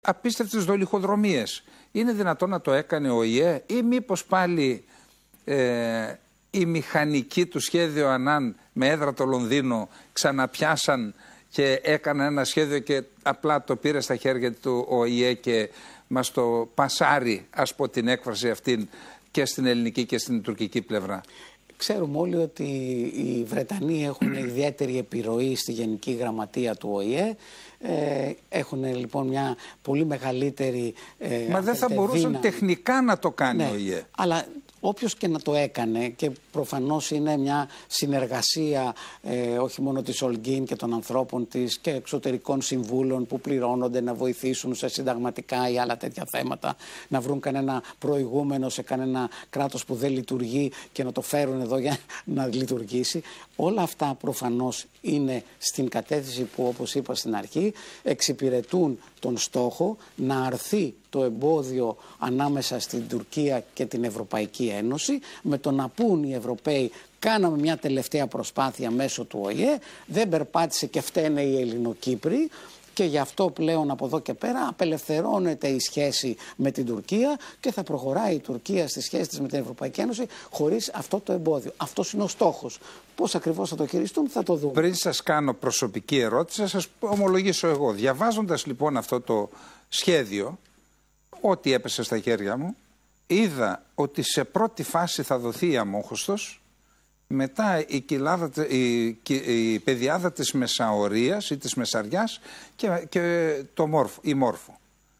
απίστευτες δολιχοδρομίες. Είναι δυνατόν να το έκανε ο ΙΕ ή μήπως πάλι οι μηχανικοί του σχέδιο Ανάν με έδρα το Λονδίνο ξαναπιάσαν και έκαναν ένα σχέδιο και απλά το πήρε στα χέρια του ο ΙΕ και μας το πασάρει, ας πω την έκφραση αυτήν, και στην ελληνική και στην τουρκική πλευρά. Ξέρουμε όλοι ότι οι Βρετανοί έχουν ιδιαίτερη επιρροή στη Γενική Γραμματεία του ΟΗΕ. Έχουν λοιπόν μια πολύ μεγαλύτερη Μα δεν θα μπορούσαν τεχνικά να το κάνει ο ΟΗΕ. Αλλά όποιος και να το έκανε, και προφανώς είναι μια συνεργασία όχι μόνο της Ολγκίν και των ανθρώπων της και εξωτερικών συμβούλων που πληρώνονται να βοηθήσουν σε συνταγματικά ή άλλα τέτοια θέματα, να βρουν κανένα προηγούμενο σε κανένα κράτος που δεν λειτουργεί και να το φέρουν εδώ για να λειτουργήσει. Όλα αυτά προφανώς είναι στην κατεύθυνση που, όπως είπα στην αρχή, εξυπηρετούν τον στόχο να αρθεί το εμπόδιο ανάμεσα στην Τουρκία και την Ευρωπαϊκή Ένωση, με το να πούν οι Ευρωπαίοι κάναμε μια τελευταία προσπάθεια μέσω του ΟΗΕ, δεν περπάτησε και φταίνε οι Ελληνοκύπροι, και γι' αυτό πλέον από εδώ και πέρα απελευθερώνεται η σχέση με την Τουρκία και θα προχωράει η Τουρκία στη σχέση της με την Ευρωπαϊκή Ένωση χωρίς αυτό το εμπόδιο. Αυτός είναι ο στόχος. Πώς ακριβώς θα το χειριστούν θα το δούμε. Πριν σας κάνω προσωπική ερώτηση, θα σας ομολογήσω εγώ. Διαβάζοντας λοιπόν αυτό το σχέδιο, ό,τι έπεσε στα χέρια μου, είδα ότι σε πρώτη φάση θα δοθεί η Αμμόχωστος, μετά η πεδιάδα της Μεσαωρίας ή της Μεσαριάς και η Μόρφο.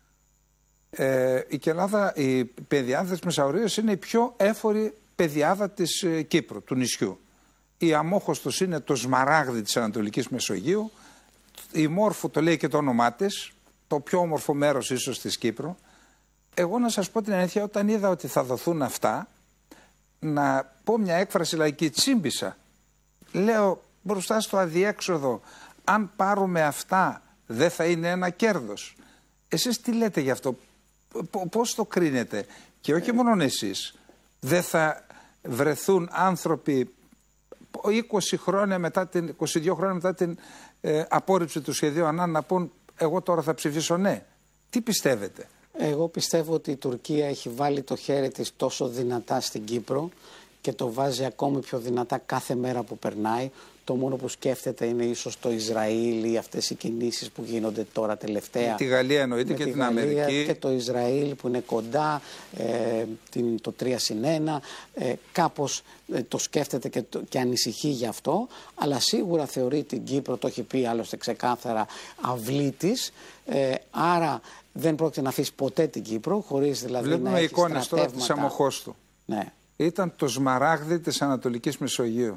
Η πεδιάδα της Μεσαωρίας είναι η πιο έφορη πεδιάδα της Κύπρου, του νησιού. Η Αμμόχωστος είναι το σμαράγδι της Ανατολικής Μεσογείου. Η Μόρφο το λέει και το όνομά της, το πιο όμορφο μέρος ίσως της Κύπρου. Εγώ να σας πω την αλήθεια, όταν είδα ότι θα δοθούν αυτά, να πω μια έκφραση λαϊκή, τσίμπησα. Λέω μπροστά στο αδιέξοδο, αν πάρουμε αυτά δεν θα είναι ένα κέρδος. Εσείς τι λέτε γι' αυτό, πώς το κρίνετε? Και όχι μόνο εσείς, δεν θα βρεθούν άνθρωποι 22 χρόνια μετά την απόρριψη του σχεδίου Ανάν να πούν εγώ τώρα θα ψηφίσω ναι? Τι πιστεύετε? Εγώ πιστεύω ότι η Τουρκία έχει βάλει το χέρι της τόσο δυνατά στην Κύπρο και το βάζει ακόμη πιο δυνατά κάθε μέρα που περνάει. Το μόνο που σκέφτεται είναι ίσως το Ισραήλ ή αυτές οι κινήσεις που γίνονται τώρα τελευταία. Τη Γαλλία εννοείται και την Αμερική. Και το Ισραήλ που είναι κοντά, το 3+1. Κάπως το σκέφτεται και ανησυχεί γι' αυτό. Αλλά σίγουρα θεωρεί την Κύπρο, το έχει πει άλλωστε ξεκάθαρα, αυλή της. Άρα δεν πρόκειται να αφήσει ποτέ την Κύπρο, χωρίς δηλαδή να έχει στρατεύματα. Βλέπουμε εικόνες τώρα της Αμμοχώστου. Ναι. Ήταν το σμαράγδι της Ανατολικής Μεσογείου.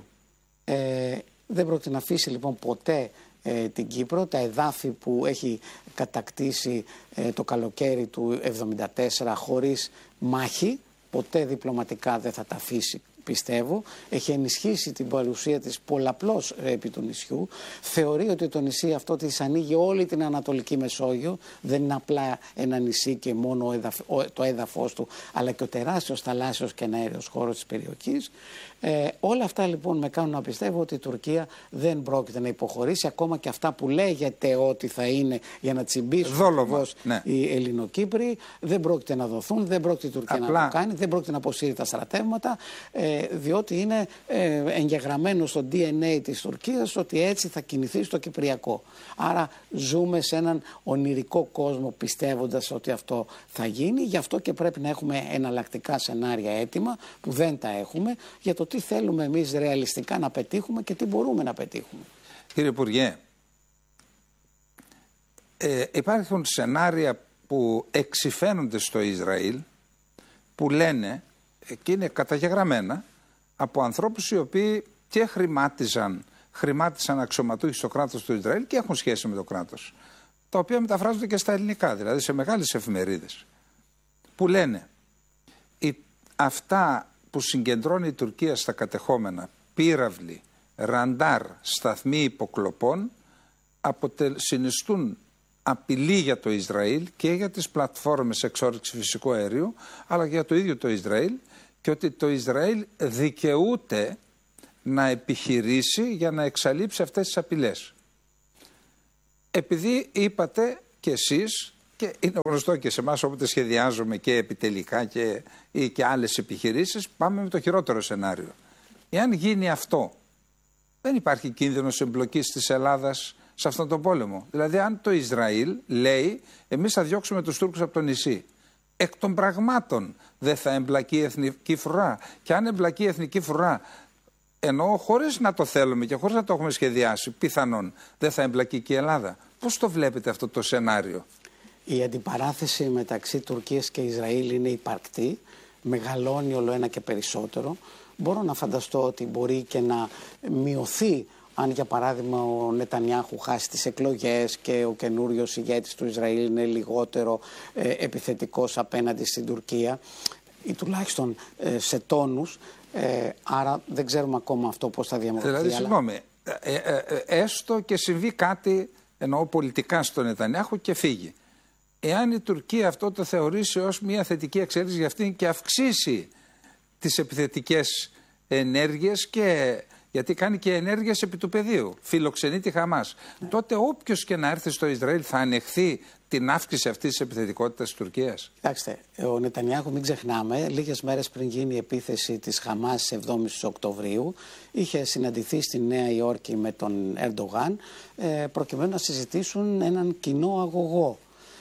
Δεν πρόκειται να αφήσει λοιπόν ποτέ την Κύπρο. Τα εδάφη που έχει κατακτήσει το καλοκαίρι του 1974 χωρίς μάχη, ποτέ διπλωματικά δεν θα τα αφήσει, πιστεύω. Έχει ενισχύσει την παρουσία της πολλαπλώς επί του νησιού. Θεωρεί ότι το νησί αυτό της ανοίγει όλη την Ανατολική Μεσόγειο. Δεν είναι απλά ένα νησί και μόνο το έδαφος του, αλλά και ο τεράστιος θαλάσσιος και αέριος χώρος της περιοχής. Όλα αυτά λοιπόν με κάνουν να πιστεύω ότι η Τουρκία δεν πρόκειται να υποχωρήσει, ακόμα και αυτά που λέγεται ότι θα είναι για να τσιμπήσουν οι Ελληνοκύπροι δεν πρόκειται να δοθούν, δεν πρόκειται η Τουρκία να το κάνει, δεν πρόκειται να αποσύρει τα στρατεύματα, διότι είναι εγγεγραμμένο στο DNA της Τουρκίας ότι έτσι θα κινηθεί στο Κυπριακό. Άρα ζούμε σε έναν ονειρικό κόσμο πιστεύοντας ότι αυτό θα γίνει, γι' αυτό και πρέπει να έχουμε εναλλακτικά σενάρια έτοιμα που δεν τα έχουμε, για το τι θέλουμε εμείς ρεαλιστικά να πετύχουμε και τι μπορούμε να πετύχουμε. Κύριε Υπουργέ, υπάρχουν σενάρια που εξυφαίνονται στο Ισραήλ που λένε, και είναι καταγεγραμμένα από ανθρώπους οι οποίοι και χρημάτισαν αξιωματούχοι στο κράτος του Ισραήλ και έχουν σχέση με το κράτος, τα οποία μεταφράζονται και στα ελληνικά, δηλαδή σε μεγάλες εφημερίδες, που λένε αυτά που συγκεντρώνει η Τουρκία στα κατεχόμενα, πύραυλοι, ραντάρ, σταθμοί υποκλοπών, συνιστούν απειλή για το Ισραήλ και για τις πλατφόρμες εξόρυξης φυσικού αερίου, αλλά και για το ίδιο το Ισραήλ, και ότι το Ισραήλ δικαιούται να επιχειρήσει για να εξαλείψει αυτές τις απειλές. Επειδή είπατε και εσείς Και είναι γνωστό και σε εμάς, όποτε σχεδιάζουμε και επιτελικά ή και άλλες επιχειρήσεις, πάμε με το χειρότερο σενάριο. Εάν γίνει αυτό, δεν υπάρχει κίνδυνος εμπλοκής της Ελλάδας σε αυτόν τον πόλεμο. Δηλαδή, αν το Ισραήλ λέει, εμείς θα διώξουμε τους Τούρκους από το νησί, εκ των πραγμάτων δεν θα εμπλακεί η εθνική φρουρά. Και αν εμπλακεί η εθνική φρουρά, ενώ χωρίς να το θέλουμε και χωρίς να το έχουμε σχεδιάσει, πιθανόν δεν θα εμπλακεί και η Ελλάδα. Πώς το βλέπετε αυτό το σενάριο? Η αντιπαράθεση μεταξύ Τουρκίας και Ισραήλ είναι υπαρκτή, μεγαλώνει όλο ένα και περισσότερο. Μπορώ να φανταστώ ότι μπορεί και να μειωθεί αν, για παράδειγμα, ο Νετανιάχου χάσει τις εκλογές και ο καινούριος ηγέτης του Ισραήλ είναι λιγότερο επιθετικός απέναντι στην Τουρκία, ή τουλάχιστον σε τόνους. Άρα δεν ξέρουμε ακόμα αυτό πώς θα διαμορφωθεί. Δηλαδή, συγγνώμη, έστω και συμβεί κάτι, εννοώ πολιτικά, στον Νετανιάχου και φύγει. Εάν η Τουρκία αυτό το θεωρήσει ως μια θετική εξέλιξη για αυτήν και αυξήσει τις επιθετικές ενέργειες, γιατί κάνει και ενέργειες επί του πεδίου, φιλοξενεί τη Χαμάς, τότε όποιος και να έρθει στο Ισραήλ θα ανεχθεί την αύξηση αυτής της επιθετικότητας της Τουρκίας. Κοιτάξτε, ο Νετανιάχου, μην ξεχνάμε, λίγες μέρες πριν γίνει η επίθεση της Χαμάς 7 Οκτωβρίου, είχε συναντηθεί στη Νέα Υόρκη με τον Ερντογάν προκειμένου να συζητήσουν έναν κοινό αγωγό.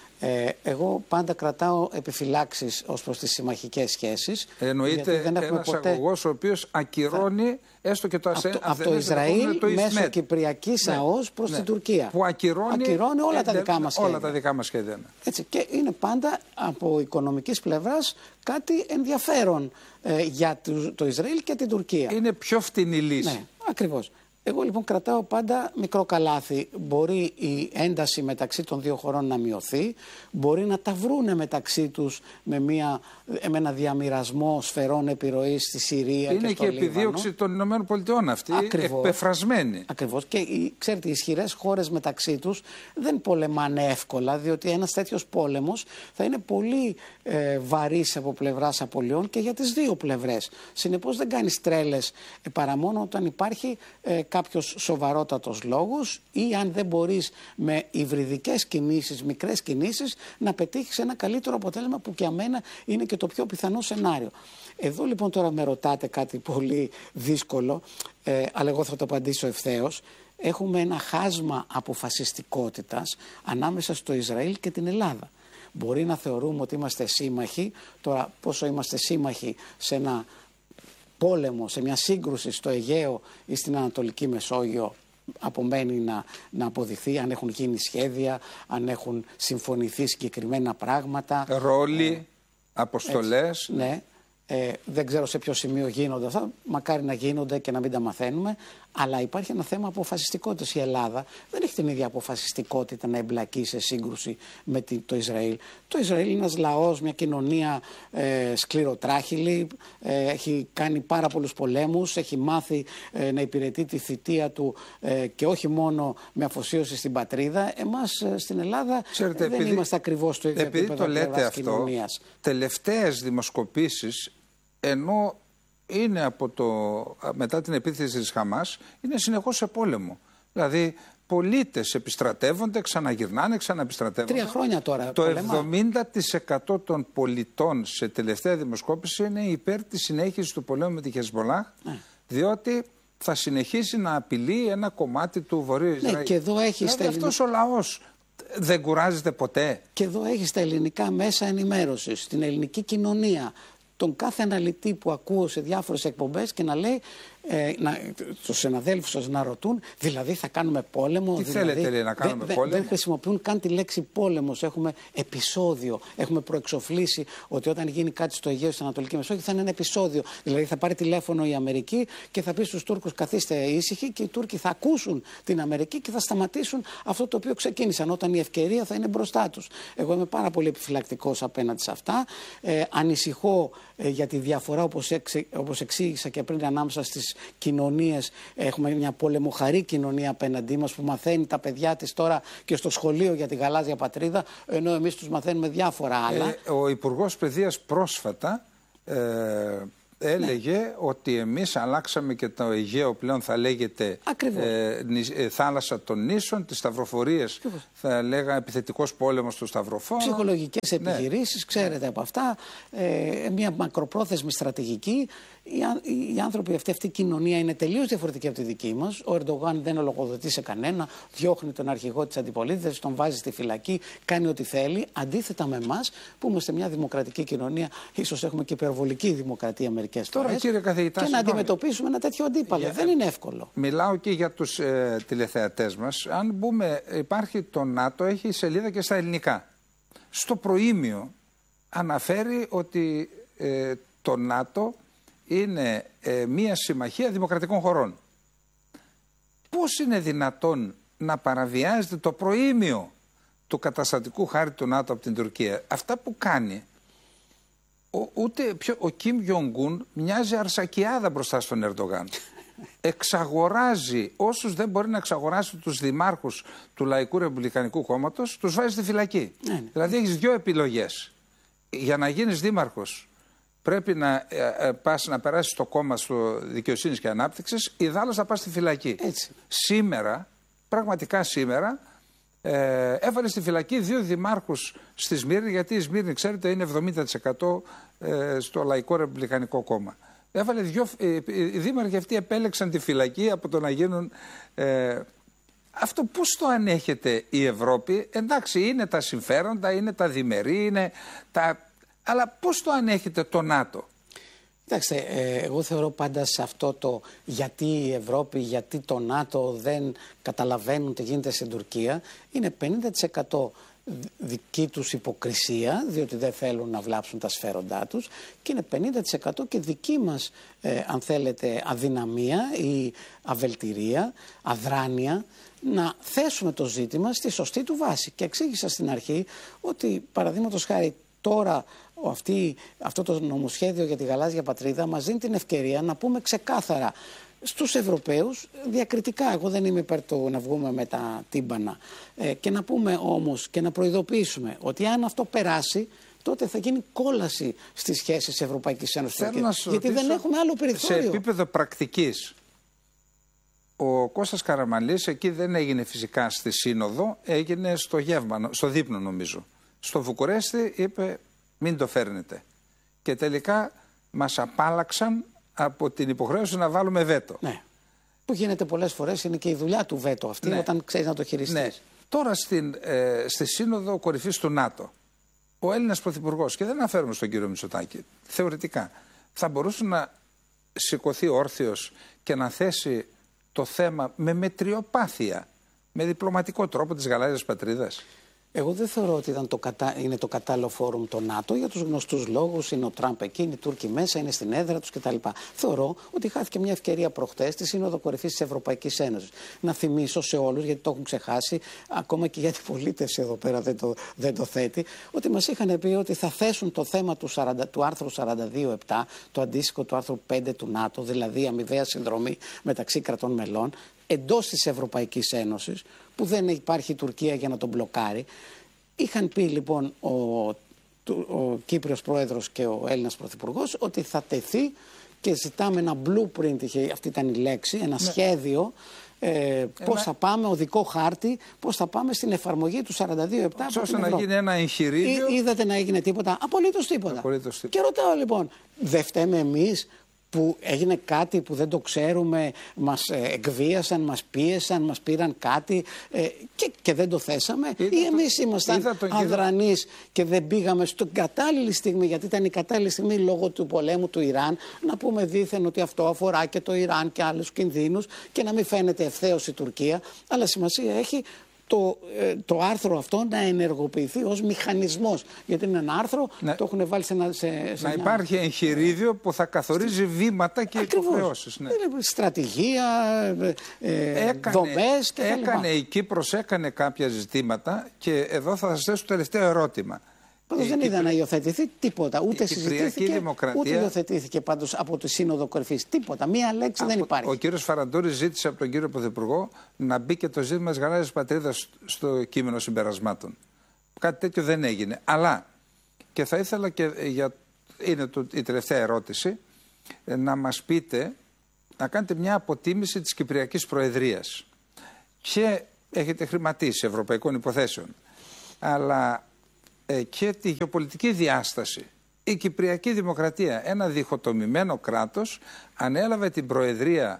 Εγώ πάντα κρατάω επιφυλάξεις ως προς τις συμμαχικές σχέσεις. Εννοείται ένας αγωγός ο οποίος ακυρώνει έστω και το από το Ισραήλ μέσω Κυπριακής ΑΟΣ προς την Τουρκία. Που ακυρώνει όλα τα δικά μας σχέδια. Όλα τα δικά μας σχέδια. Έτσι, και είναι πάντα από οικονομικής πλευράς κάτι ενδιαφέρον για το Ισραήλ και την Τουρκία. Είναι πιο φτηνή λύση. Ναι, ακριβώς. Εγώ λοιπόν κρατάω πάντα μικρό καλάθι. Μπορεί η ένταση μεταξύ των δύο χωρών να μειωθεί, μπορεί να τα βρούνε μεταξύ τους με ένα διαμοιρασμό σφαιρών επιρροής στη Συρία και στο Λίβανο. Είναι και επιδίωξη των ΗΠΑ αυτή, εκπεφρασμένη. Ακριβώς. Και ξέρετε, οι ισχυρές χώρες μεταξύ τους δεν πολεμάνε εύκολα, διότι ένας τέτοιος πόλεμος θα είναι πολύ βαρύς από πλευράς απολειών και για τις δύο πλευρές. Συνεπώς δεν κάνεις τρέλες παρά μόνο όταν υπάρχει κάποιος σοβαρότατος λόγος ή αν δεν μπορείς με υβριδικές κινήσεις, μικρές κινήσεις, να πετύχεις ένα καλύτερο αποτέλεσμα, που για μένα είναι και το πιο πιθανό σενάριο. Εδώ λοιπόν τώρα με ρωτάτε κάτι πολύ δύσκολο, αλλά εγώ θα το απαντήσω ευθέως. Έχουμε ένα χάσμα αποφασιστικότητας ανάμεσα στο Ισραήλ και την Ελλάδα. Μπορεί να θεωρούμε ότι είμαστε σύμμαχοι, τώρα πόσο είμαστε σύμμαχοι σε ένα πόλεμο, σε μια σύγκρουση στο Αιγαίο ή στην Ανατολική Μεσόγειο, απομένει να αποδειχθεί, αν έχουν γίνει σχέδια, αν έχουν συμφωνηθεί συγκεκριμένα πράγματα. Ρόλοι, αποστολές. Ναι. Δεν ξέρω σε ποιο σημείο γίνονται αυτά. Μακάρι να γίνονται και να μην τα μαθαίνουμε. Αλλά υπάρχει ένα θέμα αποφασιστικότητας. Η Ελλάδα δεν έχει την ίδια αποφασιστικότητα να εμπλακεί σε σύγκρουση με το Ισραήλ. Το Ισραήλ είναι ένας λαός, μια κοινωνία σκληροτράχυλη. Έχει κάνει πάρα πολλούς πολέμους. Έχει μάθει να υπηρετεί τη θητεία του και όχι μόνο με αφοσίωση στην πατρίδα. Εμάς στην Ελλάδα δεν είμαστε ακριβώς στο ίδιο επίπεδο πλευράς κοινωνίας. Τελευταίες δημοσκοπήσεις, ενώ είναι μετά την επίθεση της Χαμάς, είναι συνεχώς σε πόλεμο. Δηλαδή, πολίτες επιστρατεύονται, ξαναγυρνάνε, ξαναεπιστρατεύονται. 3 χρόνια τώρα. Το 70% των πολιτών σε τελευταία δημοσκόπηση είναι υπέρ της συνέχισης του πολέμου με τη Χεσμολάχ, διότι θα συνεχίσει να απειλεί ένα κομμάτι του Βορείου Ισραήλ. Ναι, και εδώ έχει δηλαδή αυτός ο λαός δεν κουράζεται ποτέ. Και εδώ έχει τα ελληνικά μέσα ενημέρωσης, στην ελληνική κοινωνία, τον κάθε αναλυτή που ακούω σε διάφορες εκπομπές και να λέει, τους συναδέλφους σας να ρωτούν, δηλαδή θα κάνουμε πόλεμο. Τι θέλετε, λέει, να κάνουμε πόλεμο? Δεν χρησιμοποιούν καν τη λέξη πόλεμος. Έχουμε επεισόδιο. Έχουμε προεξοφλήσει ότι όταν γίνει κάτι στο Αιγαίο, στην Ανατολική Μεσόγειο, θα είναι ένα επεισόδιο. Δηλαδή θα πάρει τηλέφωνο η Αμερική και θα πει στους Τούρκους καθίστε ήσυχοι, και οι Τούρκοι θα ακούσουν την Αμερική και θα σταματήσουν αυτό το οποίο ξεκίνησαν, όταν η ευκαιρία θα είναι μπροστά τους. Εγώ είμαι πάρα πολύ επιφυλακτικός απέναντι σε αυτά. Ανησυχώ για τη διαφορά, όπως εξήγησα και πριν, ανάμεσα στις κοινωνίες. Έχουμε μια πολεμοχαρή κοινωνία απέναντί μας που μαθαίνει τα παιδιά της τώρα και στο σχολείο για τη γαλάζια πατρίδα, ενώ εμείς τους μαθαίνουμε διάφορα άλλα. Ο Υπουργός Παιδείας πρόσφατα έλεγε ότι εμείς αλλάξαμε και το Αιγαίο πλέον θα λέγεται θάλασσα των νήσων, τις σταυροφορίες θα λέγα επιθετικός πόλεμος του σταυροφόρων. Ψυχολογικές επιχειρήσεις, ξέρετε από αυτά, μια μακροπρόθεσμη στρατηγική. Οι άνθρωποι αυτή η κοινωνία είναι τελείως διαφορετική από τη δική μας. Ο Ερντογάν δεν λογοδοτεί σε κανένα, διώχνει τον αρχηγό της αντιπολίτευσης, τον βάζει στη φυλακή, κάνει ό,τι θέλει. Αντίθετα με εμάς που είμαστε μια δημοκρατική κοινωνία, ίσως έχουμε και υπερβολική δημοκρατία μερικές φορές. Κύριε καθηγητά, και να αντιμετωπίσουμε ένα τέτοιο αντίπαλο. Δεν είναι εύκολο. Μιλάω και για τους τηλεθεατές μας. Αν μπούμε, υπάρχει το ΝΑΤΟ, έχει σελίδα και στα ελληνικά. Στο προήμιο αναφέρει ότι το ΝΑΤΟ είναι μια συμμαχία δημοκρατικών χωρών. Πώς είναι δυνατόν να παραβιάζεται το προήμιο του καταστατικού χάρτη του ΝΑΤΟ από την Τουρκία? Αυτά που κάνει, ο Κιμ Γιονγκούν μοιάζει αρσακιάδα μπροστά στον Ερντογάν. Εξαγοράζει όσους δεν μπορεί να εξαγοράσει τους δημάρχους του Λαϊκού Ρεπουμπλικανικού Κόμματος, τους βάζει στη φυλακή. Δηλαδή έχεις δύο επιλογές. Για να γίνεις δήμαρχος πρέπει να περάσεις στο κόμμα στο Δικαιοσύνης και Ανάπτυξης, ιδάλλως θα πας στη φυλακή. Έτσι. Σήμερα, πραγματικά σήμερα, έβαλε στη φυλακή δύο δημάρχους στη Σμύρνη, γιατί η Σμύρνη, ξέρετε, είναι 70% στο Λαϊκό Ρεπουμπλικανικό Κόμμα. Έβαλε δύο, οι δήμαρχοι αυτοί επέλεξαν τη φυλακή από το να γίνουν... Αυτό πώς το ανέχεται η Ευρώπη? Εντάξει, είναι τα συμφέροντα, είναι τα διμερεί, είναι τα... αλλά πώς το ανέχεται το ΝΑΤΟ? Κοιτάξτε, εγώ θεωρώ πάντα σε αυτό το γιατί η Ευρώπη, γιατί το ΝΑΤΟ δεν καταλαβαίνουν τι γίνεται στην Τουρκία, είναι 50% δική τους υποκρισία, διότι δεν θέλουν να βλάψουν τα σφαίροντά τους, και είναι 50% και δική μας, αν θέλετε, αδυναμία ή αβελτηρία, αδράνεια, να θέσουμε το ζήτημα στη σωστή του βάση. Και εξήγησα στην αρχή ότι, παραδείγματος χάρη, τώρα αυτό το νομοσχέδιο για τη γαλάζια πατρίδα μας δίνει την ευκαιρία να πούμε ξεκάθαρα στους Ευρωπαίους, διακριτικά, εγώ δεν είμαι υπέρ του να βγούμε με τα τύμπανα, και να πούμε όμως και να προειδοποιήσουμε ότι αν αυτό περάσει, τότε θα γίνει κόλαση στις σχέσεις Ευρωπαϊκής Ένωσης. Γιατί δεν έχουμε άλλο περιθώριο. Σε επίπεδο πρακτικής, ο Κώστας Καραμανλής εκεί δεν έγινε φυσικά στη Σύνοδο, έγινε στο γεύμα, στο δείπνο νομίζω. Στο Βουκουρέστι είπε μην το φέρνετε. Και τελικά μας απάλλαξαν από την υποχρέωση να βάλουμε βέτο. Ναι. Που γίνεται πολλές φορές, είναι και η δουλειά του βέτο αυτή, ναι, όταν ξέρεις να το χειριστείς. Ναι. Τώρα στη Σύνοδο Κορυφής του ΝΑΤΟ, ο Έλληνας Πρωθυπουργός, και δεν αναφέρομαι στον κύριο Μητσοτάκη, θεωρητικά θα μπορούσε να σηκωθεί όρθιος και να θέσει το θέμα με μετριοπάθεια, με διπλωματικό τρόπο της γαλάζιας πατρίδας. Εγώ δεν θεωρώ ότι είναι το κατάλληλο φόρουμ το ΝΑΤΟ για τους γνωστούς λόγους. Είναι ο Τραμπ εκεί, είναι οι Τούρκοι μέσα, είναι στην έδρα τους κτλ. Θεωρώ ότι χάθηκε μια ευκαιρία προχτές στη Σύνοδο Κορυφής της Ευρωπαϊκής Ένωσης. Να θυμίσω σε όλους, γιατί το έχουν ξεχάσει, ακόμα και για την πολίτευση εδώ πέρα δεν το θέτει, ότι μας είχαν πει ότι θα θέσουν το θέμα του άρθρου 42.7, το αντίστοιχο του άρθρου 5 του ΝΑΤΟ, δηλαδή αμοιβαία συνδρομή μεταξύ κρατών μελών, εντός της Ευρωπαϊκής Ένωσης, που δεν υπάρχει η Τουρκία για να τον μπλοκάρει. Είχαν πει λοιπόν ο Κύπριος Πρόεδρος και ο Έλληνας Πρωθυπουργός ότι θα τεθεί και ζητάμε ένα blueprint, αυτή ήταν η λέξη, ένα σχέδιο, πώς θα πάμε, οδικό χάρτη, πώς θα πάμε στην εφαρμογή του 42.7. Ώστε να γίνει ένα εγχειρίδιο. Είδατε να έγινε τίποτα? Απολύτως τίποτα. Και ρωτάω λοιπόν, δεν φταίμε εμείς που έγινε κάτι που δεν το ξέρουμε, μας εκβίασαν, μας πίεσαν, μας πήραν κάτι και δεν το θέσαμε, ή εμείς ήμασταν αδρανείς και δεν πήγαμε στην κατάλληλη στιγμή, γιατί ήταν η κατάλληλη στιγμή λόγω του πολέμου του Ιράν, να πούμε δήθεν ότι αυτό αφορά και το Ιράν και άλλους κινδύνους και να μην φαίνεται ευθέως η Τουρκία, αλλά σημασία έχει το άρθρο αυτό να ενεργοποιηθεί ως μηχανισμός. Γιατί είναι ένα άρθρο, το έχουν βάλει να υπάρχει εγχειρίδιο που θα καθορίζει βήματα και υποχρεώσεις. Ναι. Στρατηγία, δομές και η Κύπρος έκανε κάποια ζητήματα και εδώ θα σας θέσω το τελευταίο ερώτημα. Πάντως δεν είδα να υιοθετηθεί τίποτα, ούτε συζητήθηκε, ούτε υιοθετήθηκε πάντως από τη Σύνοδο Κορυφής. Τίποτα, μία λέξη δεν υπάρχει. Ο κύριος Φαραντούρης ζήτησε από τον κύριο Πρωθυπουργό να μπει και το ζήτημα της γαλάζιας πατρίδας στο κείμενο συμπερασμάτων. Κάτι τέτοιο δεν έγινε. Αλλά, και θα ήθελα και είναι η τελευταία ερώτηση, να μας πείτε, να κάνετε μια αποτίμηση της Κυπριακής Προεδρίας. Και έχετε χρηματίσει ευρωπαϊκών υποθέσεων, αλλά και τη γεωπολιτική διάσταση. Η Κυπριακή Δημοκρατία, ένα διχοτομημένο κράτος, ανέλαβε την Προεδρία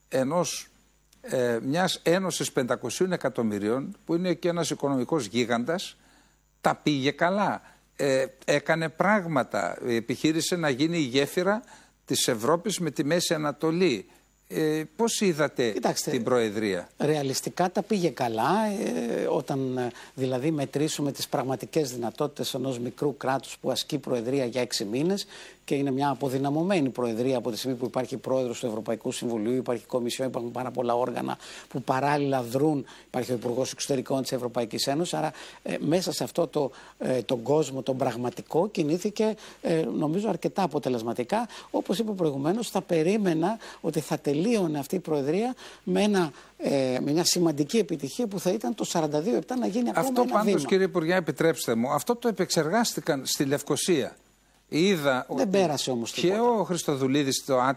μιας ένωσης 500 εκατομμυρίων, που είναι και ένας οικονομικός γίγαντας. Τα πήγε καλά, έκανε πράγματα, επιχείρησε να γίνει η γέφυρα της Ευρώπης με τη Μέση Ανατολή. Πώς είδατε την Προεδρία? Ρεαλιστικά τα πήγε καλά, όταν δηλαδή μετρήσουμε τις πραγματικές δυνατότητες ενός μικρού κράτους που ασκεί Προεδρία για 6 μήνες και είναι μια αποδυναμωμένη Προεδρία από τη στιγμή που υπάρχει πρόεδρος του Ευρωπαϊκού Συμβουλίου, υπάρχει Κομισιόν, υπάρχουν πάρα πολλά όργανα που παράλληλα δρούν, υπάρχει ο Υπουργός Εξωτερικών της Ευρωπαϊκής Ένωσης. Άρα μέσα σε αυτό τον κόσμο, τον πραγματικό, κινήθηκε νομίζω αρκετά αποτελεσματικά. Όπως είπα προηγουμένως, θα περίμενα ότι θα τελείωνε αυτή η Προεδρία με μια σημαντική επιτυχία που θα ήταν το 42-7 να γίνει ακόμα αυτό ένα πάντως, βήμα. κύριε Υπουργέ, επιτρέψτε μου, αυτό το επεξεργάστηκαν στη Λευκοσία. Δεν πέρασε όμως τίποτα. Και ο Χριστοδουλίδης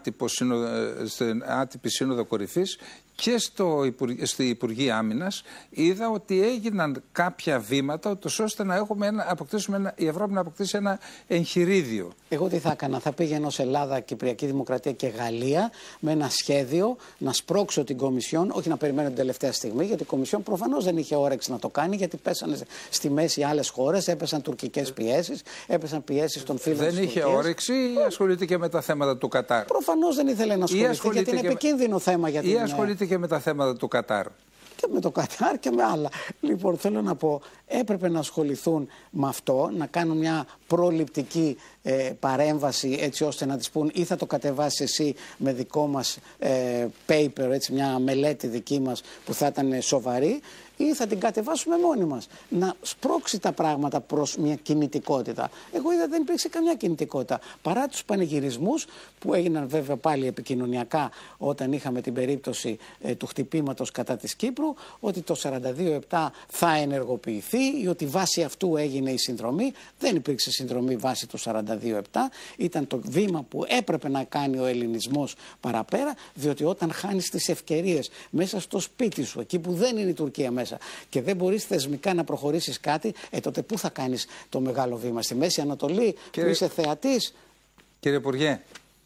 στην άτυπη Σύνοδο Κορυφής και στη Υπουργεία Άμυνας είδα ότι έγιναν κάποια βήματα ούτως ώστε να η Ευρώπη να αποκτήσει ένα εγχειρίδιο. Εγώ τι θα έκανα? Θα πήγαινε ως Ελλάδα, Κυπριακή Δημοκρατία και Γαλλία με ένα σχέδιο να σπρώξω την Κομισιόν, όχι να περιμένω την τελευταία στιγμή, γιατί η Κομισιόν προφανώς δεν είχε όρεξη να το κάνει, γιατί πέσανε στη μέση άλλες χώρες, έπεσαν τουρκικές πιέσεις, έπεσαν πιέσεις των φίλων της Τουρκίας. Δεν είχε όρεξη ή ασχολείται και με τα θέματα του Κατάρ? Προφανώς δεν ήθελε να ασχοληθεί, γιατί είναι επικίνδυνο θέμα για την... Ή ασχολείται και με τα θέματα του Κατάρ? Και με το Κατάρ και με άλλα. Λοιπόν, θέλω να πω, έπρεπε να ασχοληθούν με αυτό, να κάνουν μια προληπτική παρέμβαση, έτσι ώστε να της πούν ή θα το κατεβάσεις εσύ με δικό μας paper, έτσι, μια μελέτη δική μας που θα ήταν σοβαρή, ή θα την κατεβάσουμε μόνοι μας. Να σπρώξει τα πράγματα προς μια κινητικότητα. Εγώ είδα δεν υπήρξε καμιά κινητικότητα. Παρά τους πανηγυρισμούς που έγιναν βέβαια πάλι επικοινωνιακά όταν είχαμε την περίπτωση του χτυπήματος κατά της Κύπρου, ότι το 42-7 θα ενεργοποιηθεί ή ότι βάσει αυτού έγινε η συνδρομή. Δεν υπήρξε συνδρομή βάσει του 42-7. Ήταν το βήμα που έπρεπε να κάνει ο ελληνισμός παραπέρα, διότι όταν χάνεις τις ευκαιρίες μέσα στο σπίτι σου, εκεί που δεν είναι η Τουρκία μέσα, και δεν μπορείς θεσμικά να προχωρήσεις κάτι, τότε πού θα κάνεις το μεγάλο βήμα? Στη Μέση Ανατολή, που είσαι θεατής? Κύριε Υπουργέ,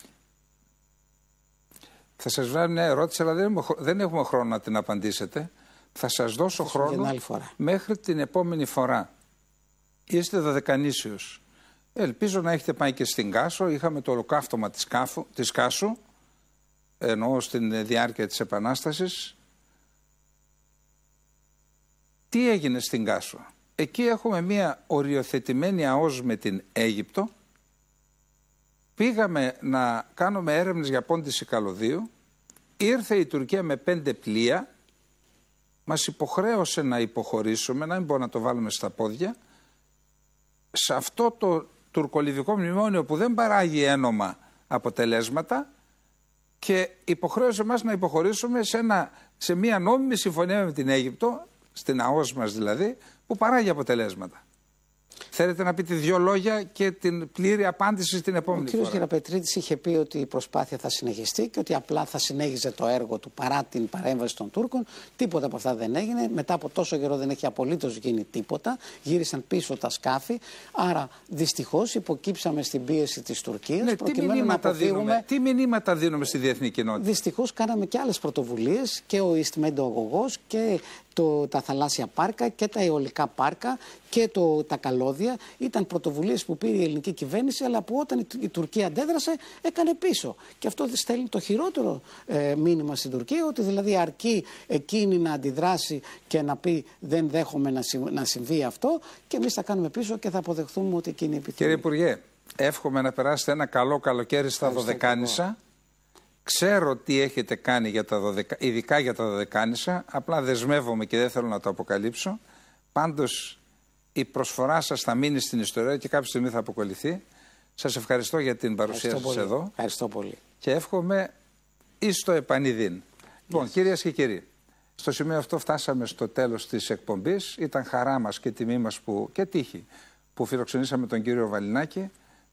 θα σας βάλω μια ερώτηση, αλλά δεν έχουμε χρόνο να την απαντήσετε. Θα σας δώσω χρόνο μέχρι την επόμενη φορά. Είστε δωδεκανήσιος. Ελπίζω να έχετε πάει και στην Κάσο. Είχαμε το ολοκαύτωμα της Κάσου, εννοώ στην διάρκεια της Επανάστασης. Τι έγινε στην Κάσο? Εκεί έχουμε μια οριοθετημένη ΑΟΣ με την Αίγυπτο. Πήγαμε να κάνουμε έρευνες για πόντιση καλωδίου. Ήρθε η Τουρκία με 5 πλοία. Μας υποχρέωσε να υποχωρήσουμε, να μην μπορούμε να το βάλουμε στα πόδια. Σε αυτό το τουρκολιβικό μνημόνιο που δεν παράγει ένομα αποτελέσματα, και υποχρέωσε μας να υποχωρήσουμε σε μια νόμιμη συμφωνία με την Αίγυπτο, στην ΑΟΣ μας δηλαδή, που παράγει αποτελέσματα. Θέλετε να πείτε 2 λόγια και την πλήρη απάντηση στην επόμενη φορά? Ο κ. Γεραπετρίτης είχε πει ότι η προσπάθεια θα συνεχιστεί και ότι απλά θα συνέχιζε το έργο του παρά την παρέμβαση των Τούρκων. Τίποτα από αυτά δεν έγινε. Μετά από τόσο καιρό δεν έχει απολύτως γίνει τίποτα. Γύρισαν πίσω τα σκάφη. Άρα δυστυχώς υποκύψαμε στην πίεση της Τουρκίας. Ναι, προκειμένου να αποφύγουμε... Τι μηνύματα δίνουμε στη διεθνή κοινότητα? Δυστυχώς κάναμε και άλλες πρωτοβουλίες, και ο EastMed ο αγωγός και τα θαλάσσια πάρκα και τα αιωλικά πάρκα και τα καλώδια. Ήταν πρωτοβουλίες που πήρε η ελληνική κυβέρνηση, αλλά που όταν η Τουρκία αντέδρασε έκανε πίσω. Και αυτό στέλνει το χειρότερο μήνυμα στην Τουρκία, ότι δηλαδή αρκεί εκείνη να αντιδράσει και να πει δεν δέχομαι να συμβεί αυτό, και εμείς θα κάνουμε πίσω και θα αποδεχθούμε ότι εκείνη επιθυμεί. Κύριε Υπουργέ, εύχομαι να περάσετε ένα καλό καλοκαίρι στα Δωδεκάνησα. Ξέρω τι έχετε κάνει ειδικά για τα Δωδεκάνησα, απλά δεσμεύομαι και δεν θέλω να το αποκαλύψω. Πάντως η προσφορά σας θα μείνει στην ιστορία και κάποια στιγμή θα αποκολληθεί. Σας ευχαριστώ για την παρουσία σας εδώ. Ευχαριστώ πολύ. Και εύχομαι εις το επανειδήν. Λοιπόν, κυρίες και κύριοι, στο σημείο αυτό φτάσαμε στο τέλος της εκπομπής. Ήταν χαρά μας και τιμή μας και τύχη που φιλοξενήσαμε τον κύριο Βαλινάκη,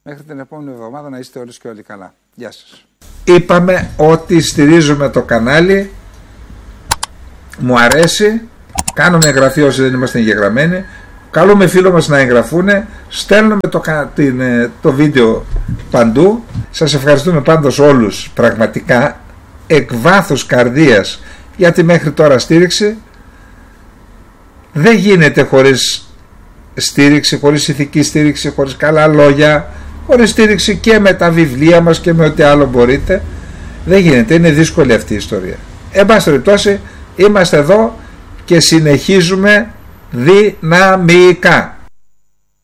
Μέχρι την επόμενη εβδομάδα να είστε όλες και όλοι καλά. Γεια σας. Είπαμε ότι στηρίζουμε το κανάλι. Μου αρέσει. Κάνουμε εγγραφή όσοι δεν είμαστε εγγεγραμμένοι. Καλούμε φίλο μας να εγγραφούν. Στέλνουμε το βίντεο παντού. Σας ευχαριστούμε πάντως όλους πραγματικά εκ βάθους καρδίας για τη μέχρι τώρα στήριξη. Δεν γίνεται χωρίς στήριξη, χωρίς ηθική στήριξη, χωρίς καλά λόγια, χωρίς στήριξη και με τα βιβλία μας και με ό,τι άλλο μπορείτε. Δεν γίνεται, είναι δύσκολη αυτή η ιστορία. Εν πάση περιπτώσει, είμαστε εδώ και συνεχίζουμε δυναμικά.